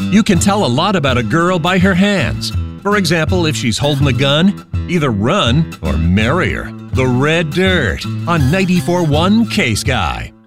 You can tell a lot about a girl by her hands. For example, if she's holding a gun, either run or marry her. The Red Dirt on 94.1 K-Sky.